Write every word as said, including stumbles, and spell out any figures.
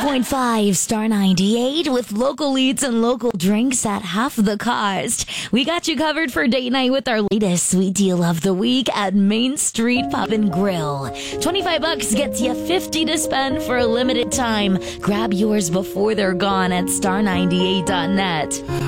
point five Star ninety-eight with local eats and local drinks at half the cost. We got you covered for date night with our latest sweet deal of the week at Main Street Pub and Grill. twenty-five bucks gets you fifty to spend for a limited time. Grab yours before they're gone at star ninety-eight dot net.